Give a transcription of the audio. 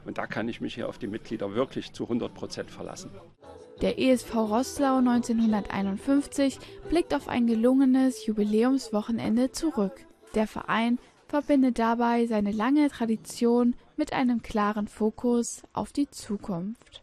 Und da kann ich mich hier auf die Mitglieder wirklich zu 100% verlassen. Der ESV Roßlau 1951 blickt auf ein gelungenes Jubiläumswochenende zurück. Der Verein verbindet dabei seine lange Tradition mit einem klaren Fokus auf die Zukunft.